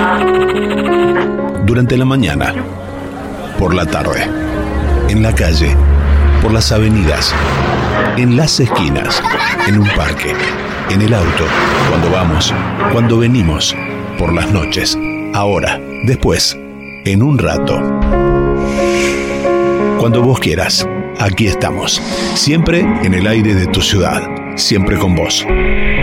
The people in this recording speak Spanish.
Durante la mañana, por la tarde, en la calle, por las avenidas, en las esquinas, en un parque, en el auto, cuando vamos, cuando venimos, por las noches, ahora, después, en un rato. Cuando vos quieras, aquí estamos, siempre en el aire de tu ciudad, siempre con vos.